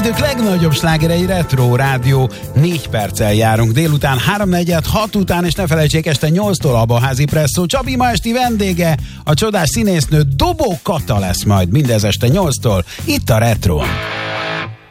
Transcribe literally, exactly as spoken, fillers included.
idők legnagyobb slágerei Retro Rádió. Négy perccel járunk délután, háromnegyed, hat után, és ne felejtsék, este nyolctól abba a házi presszó. Csabi ma esti vendége, a csodás színésznő Dobó Kata lesz majd mindez este nyolctól, itt a Retron.